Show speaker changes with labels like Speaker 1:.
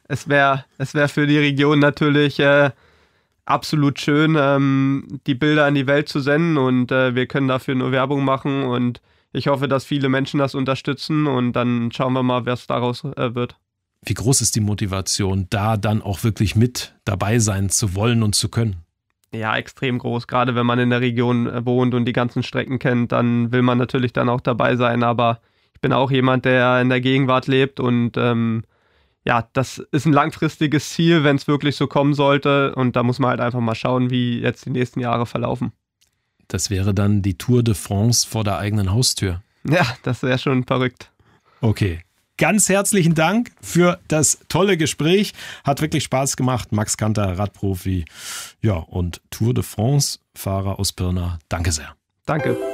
Speaker 1: es wär für die Region natürlich absolut schön, die Bilder in die Welt zu senden und wir können dafür nur Werbung machen und ich hoffe, dass viele Menschen das unterstützen und dann schauen wir mal, was daraus wird.
Speaker 2: Wie groß ist die Motivation, da dann auch wirklich mit dabei sein zu wollen und zu können?
Speaker 1: Ja, extrem groß. Gerade wenn man in der Region wohnt und die ganzen Strecken kennt, dann will man natürlich dann auch dabei sein. Aber ich bin auch jemand, der in der Gegenwart lebt und ja, das ist ein langfristiges Ziel, wenn es wirklich so kommen sollte. Und da muss man halt einfach mal schauen, wie jetzt die nächsten Jahre verlaufen.
Speaker 2: Das wäre dann die Tour de France vor der eigenen Haustür.
Speaker 1: Ja, das wäre schon verrückt.
Speaker 2: Okay. Ganz herzlichen Dank für das tolle Gespräch. Hat wirklich Spaß gemacht. Max Kanter, Radprofi, ja, und Tour de France-Fahrer aus Pirna. Danke sehr.
Speaker 1: Danke.